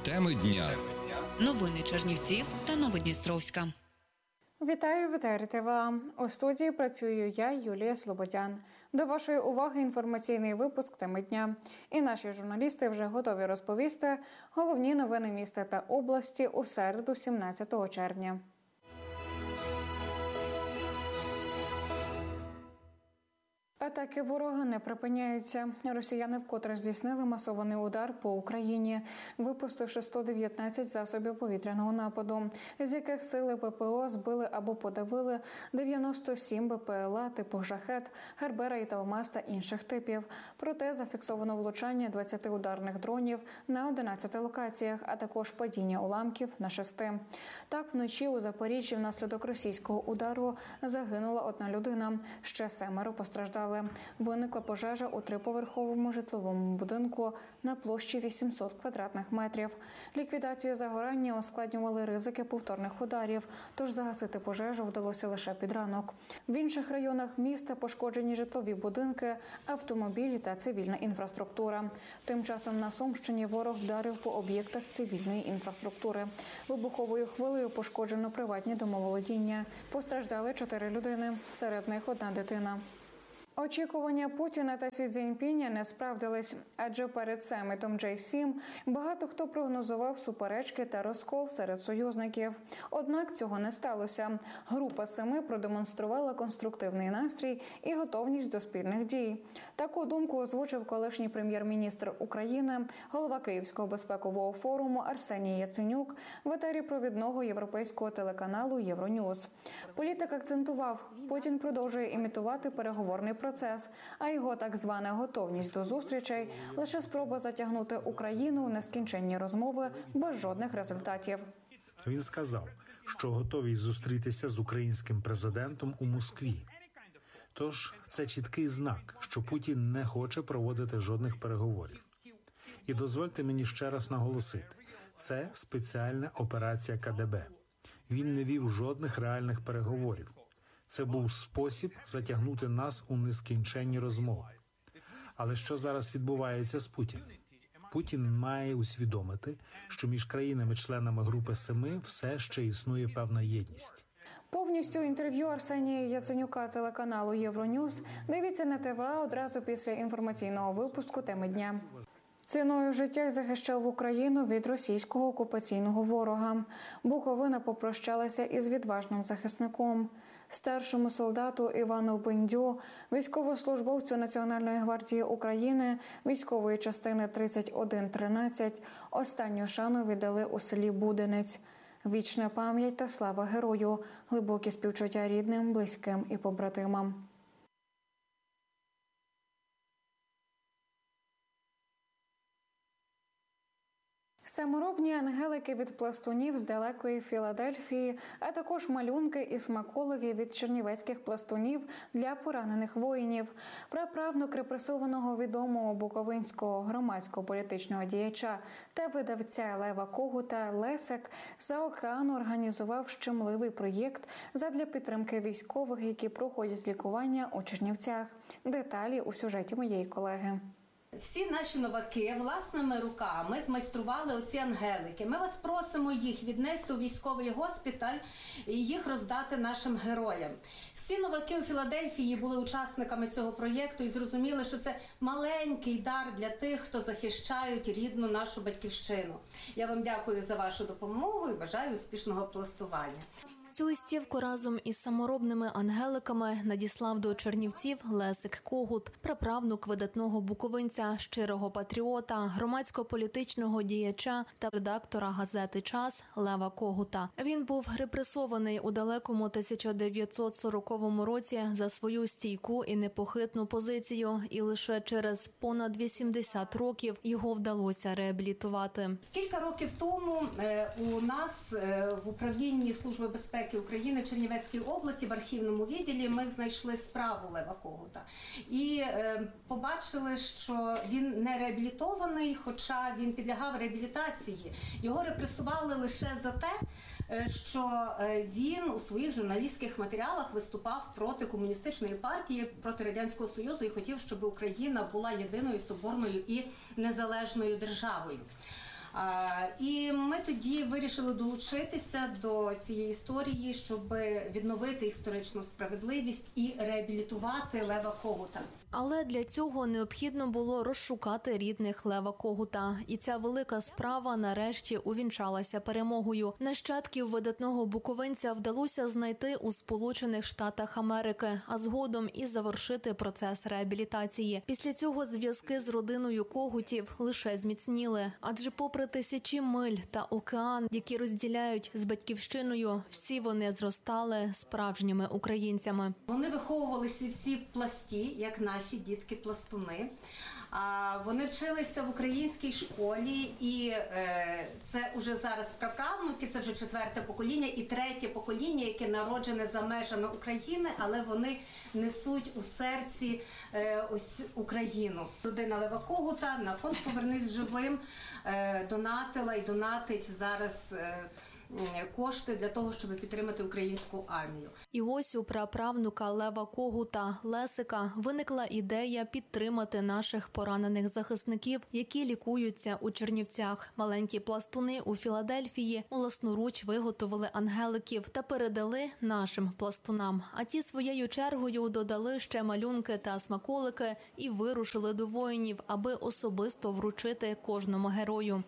Теми дня. Новини Чернівців та Новодністровська. Вітаю, вітаю ТВА. У студії працюю я, Юлія Слободян. До вашої уваги інформаційний випуск «Теми дня». І наші журналісти вже готові розповісти головні новини міста та області у середу, 17 червня. Атаки ворога не припиняються. Росіяни вкотре здійснили масований удар по Україні, випустивши 119 засобів повітряного нападу, з яких сили ППО збили або подавили 97 БПЛА типу «Шахед», «Гербера» і «Талмас» та інших типів. Проте зафіксовано влучання 20 ударних дронів на 11 локаціях, а також падіння уламків на 6. Так, вночі у Запоріжжі внаслідок російського удару загинула 1 людина, ще 7 постраждали. Виникла пожежа у 3-поверховому житловому будинку на площі 800 квадратних метрів. Ліквідацію загорання ускладнювали ризики повторних ударів, тож загасити пожежу вдалося лише під ранок. В інших районах міста пошкоджені житлові будинки, автомобілі та цивільна інфраструктура. Тим часом на Сумщині ворог вдарив по об'єктах цивільної інфраструктури. Вибуховою хвилею пошкоджено приватні домоволодіння. Постраждали 4 людини, серед них 1 дитина. Очікування Путіна та Сі Цзіньпіня не справдились, адже перед самітом J7 багато хто прогнозував суперечки та розкол серед союзників. Однак цього не сталося. Група 7 продемонструвала конструктивний настрій і готовність до спільних дій. Таку думку озвучив колишній прем'єр-міністр України, голова Київського безпекового форуму Арсеній Яценюк в етері провідного європейського телеканалу «Євроньюз». Політик акцентував, Путін продовжує імітувати переговорний процес, а його так звана готовність до зустрічей – лише спроба затягнути Україну в нескінченні розмови без жодних результатів. Він сказав, що готовий зустрітися з українським президентом у Москві. Тож це чіткий знак, що Путін не хоче проводити жодних переговорів. І дозвольте мені ще раз наголосити – це спеціальна операція КДБ. Він не вів жодних реальних переговорів. Це був спосіб затягнути нас у нескінченні розмови. Але що зараз відбувається з Путіним? Путін має усвідомити, що між країнами-членами Групи 7 все ще існує певна єдність. Повністю інтерв'ю Арсенія Яценюка телеканалу «Євроньюз» дивіться на ТВА одразу після інформаційного випуску «Теми дня». Ціною життя захищав Україну від російського окупаційного ворога. Буковина попрощалася із відважним захисником. Старшому солдату Івану Бендю, військовослужбовцю Національної гвардії України, військової частини 3113, останню шану віддали у селі Буденець. Вічна пам'ять та слава герою, глибокі співчуття рідним, близьким і побратимам. Саморобні ангелики від пластунів з далекої Філадельфії, а також малюнки і смаколики від чернівецьких пластунів для поранених воїнів. Праправнук репресованого відомого буковинського громадсько-політичного діяча та видавця Лева Когута Лесик з-за океану організував щемливий проєкт задля підтримки військових, які проходять лікування у Чернівцях. Деталі у сюжеті моєї колеги. Всі наші новаки власними руками змайстрували оці ангелики. Ми вас просимо їх віднести у військовий госпіталь і їх роздати нашим героям. Всі новаки у Філадельфії були учасниками цього проєкту і зрозуміли, що це маленький дар для тих, хто захищають рідну нашу батьківщину. Я вам дякую за вашу допомогу і бажаю успішного пластування. Цю листівку разом із саморобними ангеликами надіслав до Чернівців Лесик Когут, праправнук видатного буковинця, щирого патріота, громадсько-політичного діяча та редактора газети «Час» Лева Когута. Він був репресований у далекому 1940 році за свою стійку і непохитну позицію, і лише через понад 80 років його вдалося реабілітувати. Кілька років тому у нас в управлінні Служби безпеки України в Чернівецькій області в архівному відділі ми знайшли справу Лева Когута і побачили, що він не реабілітований, хоча він підлягав реабілітації. Його репресували лише за те, що він у своїх журналістських матеріалах виступав проти комуністичної партії, проти Радянського Союзу і хотів, щоб Україна була єдиною, соборною і незалежною державою. І ми тоді вирішили долучитися до цієї історії, щоб відновити історичну справедливість і реабілітувати Лева Когута. Але для цього необхідно було розшукати рідних Лева Когута. І ця велика справа нарешті увінчалася перемогою. Нащадків видатного буковинця вдалося знайти у Сполучених Штатах Америки, а згодом і завершити процес реабілітації. Після цього зв'язки з родиною Когутів лише зміцніли. Адже попри тисячі миль та океан, які розділяють з батьківщиною, всі вони зростали справжніми українцями. Вони виховувалися всі в пласті, як наші дітки-пластуни. Вони вчилися в українській школі, і це вже зараз праправнуки, це вже 4-те покоління і 3-те покоління, яке народжене за межами України, але вони несуть у серці ось Україну. Родина Лева Когута на фонд «Повернись живим» донатила і донатить зараз кошти для того, щоб підтримати українську армію. І ось у праправнука Лева Когута Лесика виникла ідея підтримати наших поранених захисників, які лікуються у Чернівцях. Маленькі пластуни у Філадельфії власноруч виготовили ангеликів та передали нашим пластунам. А ті своєю чергою додали ще малюнки та смаколики і вирушили до воїнів, аби особисто вручити кожному герою.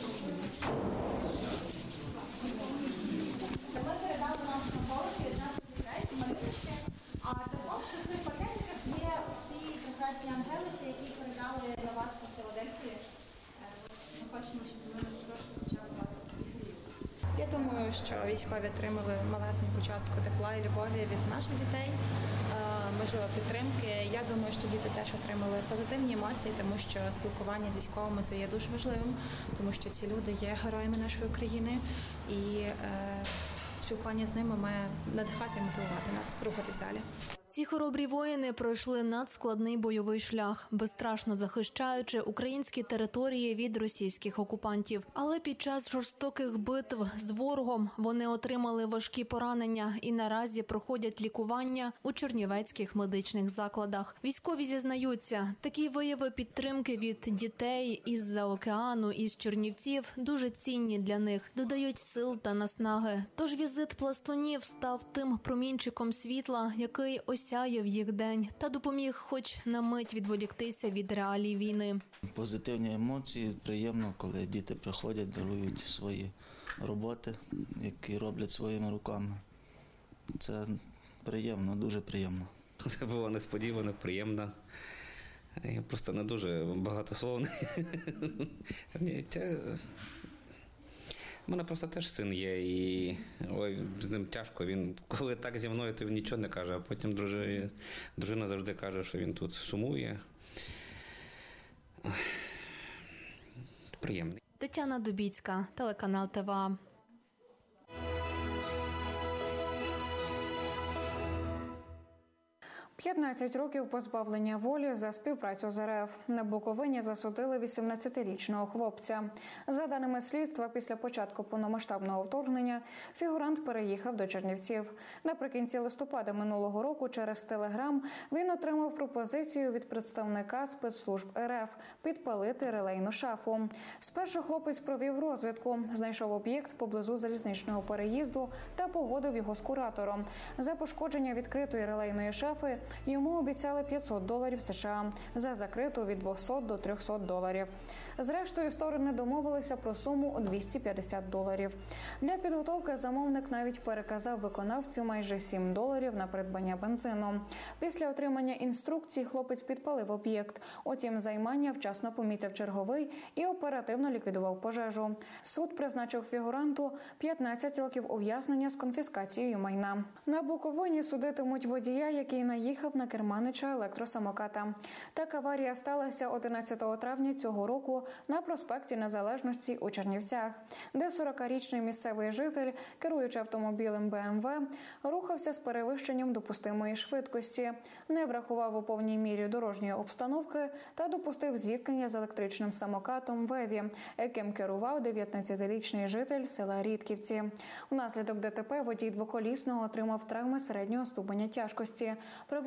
А також в цих пакетиках є ці прекрасні ангелики, які передали для вас на Філадельфії. Ми хочемо, щоб ми трошки хоча б вас зігріли. Я думаю, що військові отримали малесеньку частку тепла і любові від наших дітей, можливо, підтримки. Я думаю, що діти теж отримали позитивні емоції, тому що спілкування з військовими – це є дуже важливим, тому що ці люди є героями нашої України, і спілкування з ними має надихати і мотивувати нас рухатись далі. Ці хоробрі воїни пройшли надскладний бойовий шлях, безстрашно захищаючи українські території від російських окупантів. Але під час жорстоких битв з ворогом вони отримали важкі поранення і наразі проходять лікування у чернівецьких медичних закладах. Військові зізнаються, такі вияви підтримки від дітей із-за океану, із Чернівців дуже цінні для них, додають сил та наснаги. Тож візит пластунів став тим промінчиком світла, який осяяв їх день та допоміг хоч на мить відволіктися від реалій війни. Позитивні емоції, приємно, коли діти приходять, дарують свої роботи, які роблять своїми руками. Це приємно, дуже приємно. Це було несподівано, приємно. Я просто не дуже багатословний. У мене просто теж син є, і з ним тяжко. Він, коли так зі мною, то він нічого не каже, а потім дружина завжди каже, що він тут сумує. Приємний. Тетяна Дубіцька, телеканал ТВА. – 15 років позбавлення волі за співпрацю з РФ. На Буковині засудили 18-річного хлопця. За даними слідства, після початку повномасштабного вторгнення фігурант переїхав до Чернівців. Наприкінці листопада минулого року через Телеграм він отримав пропозицію від представника спецслужб РФ підпалити релейну шафу. Спершу хлопець провів розвідку, знайшов об'єкт поблизу залізничного переїзду та погодив його з куратором. За пошкодження відкритої релейної шафи йому обіцяли $500 США, за закриту від $200 до $300. Зрештою, сторони домовилися про суму $250. Для підготовки замовник навіть переказав виконавцю майже $7 на придбання бензину. Після отримання інструкцій хлопець підпалив об'єкт. Утім, займання вчасно помітив черговий і оперативно ліквідував пожежу. Суд призначив фігуранту 15 років ув'язнення з конфіскацією майна. На Буковині судитимуть водія, який наїхав на керманича електросамоката. Так аварія сталася 11 травня цього року на проспекті Незалежності у Чернівцях, де 40-річний місцевий житель, керуючи автомобілем БМВ, рухався з перевищенням допустимої швидкості, не врахував у повній мірі дорожньої обстановки та допустив зіткнення з електричним самокатом «Веві», яким керував 19-річний житель села Рідківці. Внаслідок ДТП водій двоколісного отримав травми середнього ступеня тяжкості,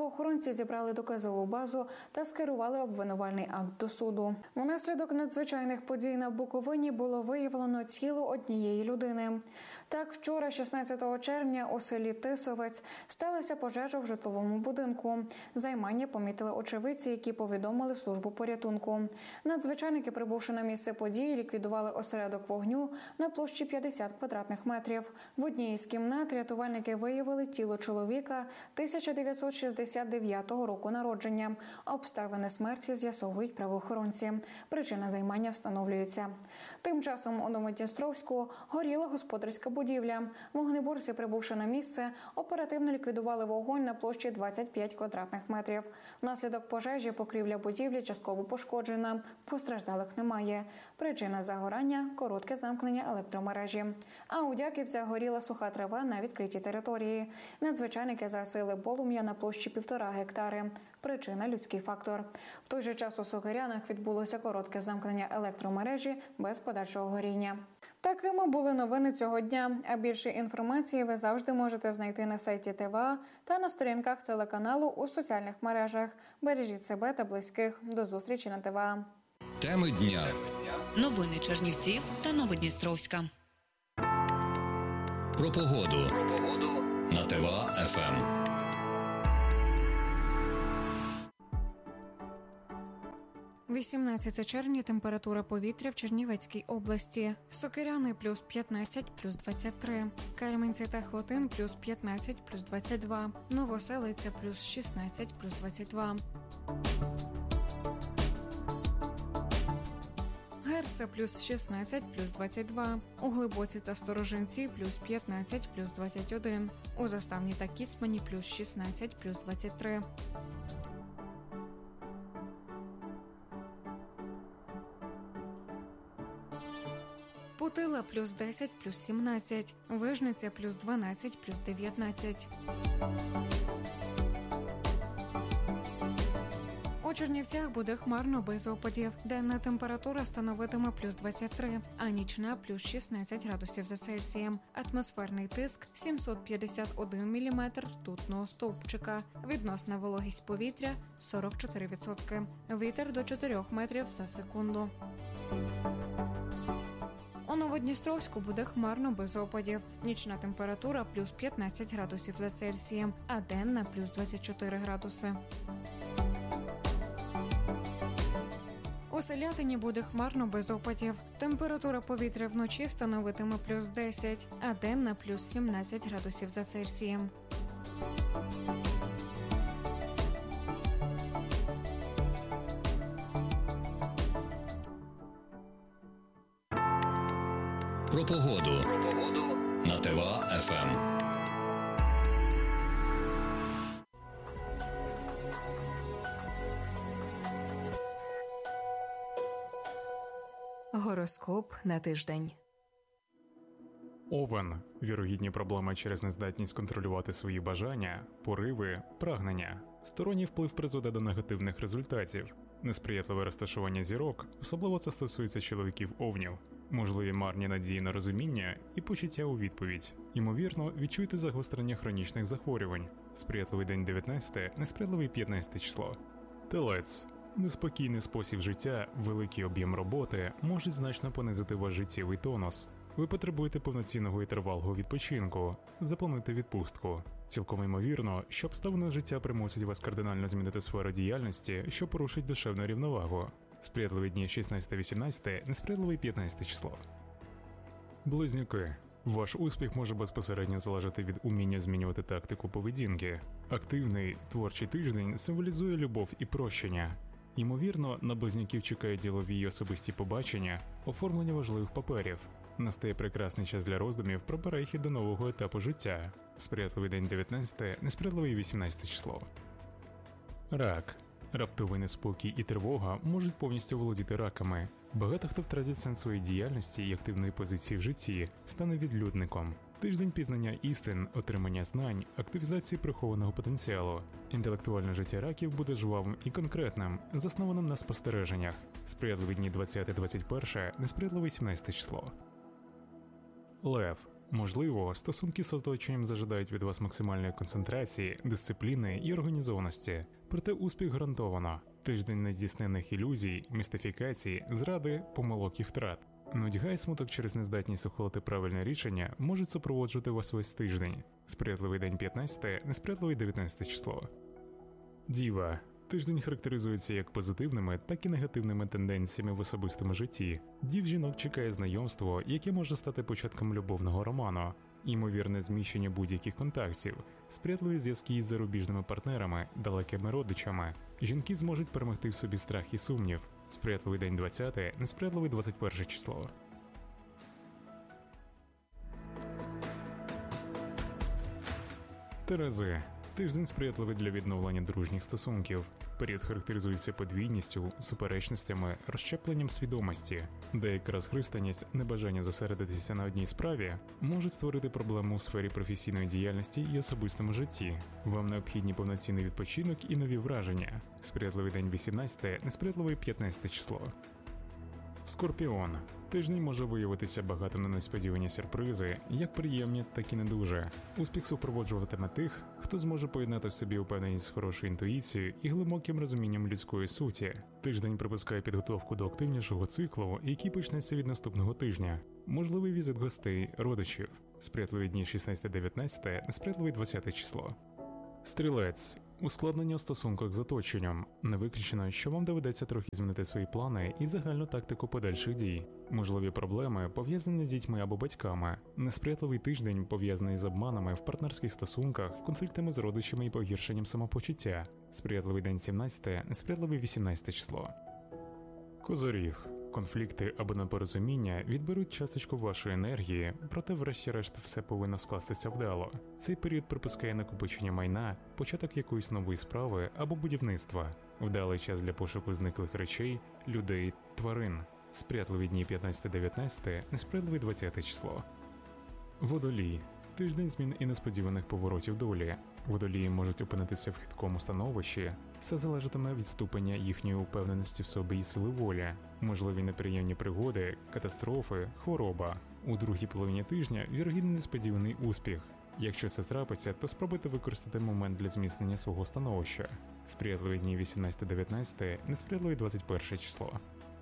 Правоохоронці зібрали доказову базу та скерували обвинувальний акт до суду. Внаслідок надзвичайних подій на Буковині було виявлено тіло однієї людини. Так, вчора, 16 червня, у селі Тисовець сталася пожежа в житловому будинку. Займання помітили очевидці, які повідомили службу порятунку. Надзвичайники, прибувши на місце події, ліквідували осередок вогню на площі 50 квадратних метрів. В одній із кімнат рятувальники виявили тіло чоловіка 1969 року народження. Обставини смерті з'ясовують правоохоронці. Причина займання встановлюється. Тим часом у Новодністровську горіла господарська будівля. Вогнеборці, прибувши на місце, оперативно ліквідували вогонь на площі 25 квадратних метрів. Внаслідок пожежі покрівля будівлі частково пошкоджена. Постраждалих немає. Причина загорання – коротке замкнення електромережі. А у Дяківцях горіла суха трава на відкритій території. Надзвичайники загасили полум'я на площі 1,5 гектари. Причина – людський фактор. В той же час у Сокирянах відбулося коротке замкнення електромережі без подальшого горіння. Такими були новини цього дня. А більше інформації ви завжди можете знайти на сайті ТВА та на сторінках телеканалу у соціальних мережах. Бережіть себе та близьких. До зустрічі на ТВА. Теми дня. Новини Чернівців та Новодністровська. Про погоду на ТВА-ФМ. – 18 червня, температура повітря в Чернівецькій області. Сокиряни – плюс 15, плюс 23. Кельменці та Хотин – плюс 15, плюс 22. Новоселиця – плюс 16, плюс 22. Герце – плюс 16, плюс 22. У Глибоці та Сторожинці – плюс 15, плюс 21. У Заставні та Кіцмані – плюс 16, плюс 23. Путила – плюс 10, плюс 17. Вижниця – плюс 12, плюс 19. У Чернівцях буде хмарно без опадів. Денна температура становитиме плюс 23, а нічна – плюс 16 градусів за Цельсієм. Атмосферний тиск – 751 міліметр ртутного стовпчика. Відносна вологість повітря – 44%. Вітер до 4 метрів за секунду. У Новодністровську буде хмарно без опадів. Нічна температура – плюс 15 градусів за Цельсієм, а денна – плюс 24 градуси. У Селятині буде хмарно без опадів. Температура повітря вночі становитиме плюс 10, а денна – плюс 17 градусів за Цельсієм. Про погоду на ТВА-ФМ. Гороскоп на тиждень. Овен. Вірогідні проблеми через нездатність контролювати свої бажання, пориви, прагнення. Сторонній вплив призведе до негативних результатів. Несприятливе розташування зірок, особливо це стосується чоловіків-овнів. Можливі марні надії на розуміння і почуття у відповідь. Ймовірно, відчуєте загострення хронічних захворювань. Сприятливий день 19, несприятливий 15 число. Телець. Неспокійний спосіб життя, великий об'єм роботи можуть значно понизити ваш життєвий тонус. Ви потребуєте повноцінного і тривалого відпочинку. Заплануйте відпустку. Цілком ймовірно, що обставини життя примусять вас кардинально змінити сферу діяльності, що порушить душевну рівновагу. Сприятливі дні 16-18, несприятливий 15 число. Близнюки. Ваш успіх може безпосередньо залежати від уміння змінювати тактику поведінки. Активний, творчий тиждень символізує любов і прощення. Ймовірно, на близнюків чекають ділові й особисті побачення, оформлення важливих паперів. Настає прекрасний час для роздумів про перехід до нового етапу життя. Сприятливий день 19, несприятливий 18 число. Рак. Раптовий неспокій і тривога можуть повністю володіти раками. Багато хто втратить сенс своєї діяльності і активної позиції в житті, стане відлюдником. Тиждень пізнання істин, отримання знань, активізації прихованого потенціалу. Інтелектуальне життя раків буде жвавим і конкретним, заснованим на спостереженнях. Сприятливі дні 20-21, несприятливий 17 число. Лев. Можливо, стосунки з оточенням зажадають від вас максимальної концентрації, дисципліни і організованості. Проте успіх гарантовано. Тиждень нездійснених ілюзій, містифікацій, зради, помилок і втрат. Нудьга і смуток через нездатність ухвалити правильне рішення можуть супроводжувати вас весь тиждень. Сприятливий день 15, несприятливий 19 число. Діва. Тиждень характеризується як позитивними, так і негативними тенденціями в особистому житті. Дів жінок чекає знайомство, яке може стати початком любовного роману. Ймовірне зміщення будь-яких контактів, сприятливі зв'язки із зарубіжними партнерами, далекими родичами. Жінки зможуть перемогти в собі страх і сумнів. Сприятливий день 20, несприятливий 21 число. Терези. Тиждень сприятливий для відновлення дружніх стосунків. Період характеризується подвійністю, суперечностями, розщепленням свідомості. Деяка розхристаність, небажання зосередитися на одній справі можуть створити проблему у сфері професійної діяльності і особистому житті. Вам необхідні повноцінний відпочинок і нові враження. Сприятливий день 18, несприятливий 15 число. Скорпіон. Тиждень може виявитися багатим на несподівані сюрпризи, як приємні, так і не дуже. Успіх супроводжуватиме тих, хто зможе поєднати в собі упевненість з хорошою інтуїцією і глибоким розумінням людської суті. Тиждень припускає підготовку до активнішого циклу, який почнеться від наступного тижня. Можливий візит гостей, родичів. Сприятливі дні 16-19, несприятливий 20 число. Стрілець. Ускладнення у стосунках з оточенням. Не виключено, що вам доведеться трохи змінити свої плани і загальну тактику подальших дій. Можливі проблеми, пов'язані з дітьми або батьками. Несприятливий тиждень, пов'язаний з обманами в партнерських стосунках, конфліктами з родичами і погіршенням самопочуття. Сприятливий день 17, несприятливий 18 число. Козоріг. Конфлікти або непорозуміння відберуть часточку вашої енергії, проте врешті-решт все повинно скластися вдало. Цей період припускає накопичення майна, початок якоїсь нової справи або будівництва. Вдалий час для пошуку зниклих речей, людей, тварин. Сприятливі дні 15-19, несприятливий 20 число. Водолій. Тиждень змін і несподіваних поворотів долі. Водолії можуть опинитися в хиткому становищі. Все залежатиме від ступеня їхньої упевненості в собі і сили волі. Можливі неприємні пригоди, катастрофи, хвороба. У другій половині тижня вірогідний несподіваний успіх. Якщо це трапиться, то спробуйте використати момент для зміцнення свого становища. Сприятливі дні 18-19, несприятливий 21 число.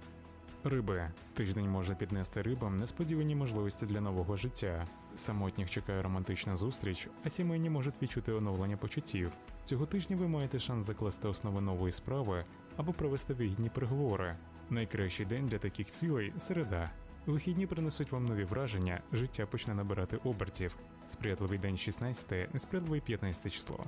Риби. Тиждень може піднести рибам несподівані можливості для нового життя. Самотніх чекає романтична зустріч, а сімейні можуть відчути оновлення почуттів. Цього тижня ви маєте шанс закласти основи нової справи або провести вигідні переговори. Найкращий день для таких цілей – середа. Вихідні принесуть вам нові враження, життя почне набирати обертів. Сприятливий день 16, несприятливий 15 число.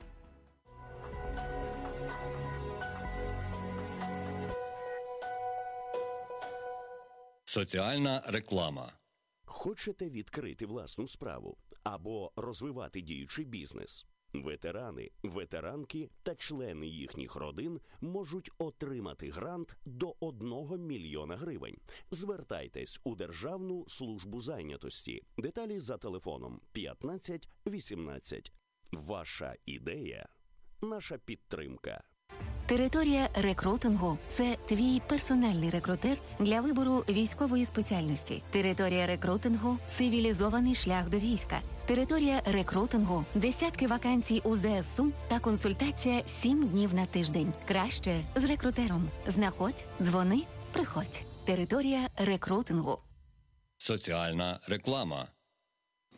Соціальна реклама. Хочете відкрити власну справу або розвивати діючий бізнес? Ветерани, ветеранки та члени їхніх родин можуть отримати грант до 1 мільйона гривень. Звертайтесь у Державну службу зайнятості. Деталі за телефоном 15 18. Ваша ідея – наша підтримка. Територія рекрутингу – це твій персональний рекрутер для вибору військової спеціальності. Територія рекрутингу – цивілізований шлях до війська. Територія рекрутингу – десятки вакансій у ЗСУ та консультація 7 днів на тиждень. Краще з рекрутером. Знаходь, дзвони, приходь. Територія рекрутингу. Соціальна реклама.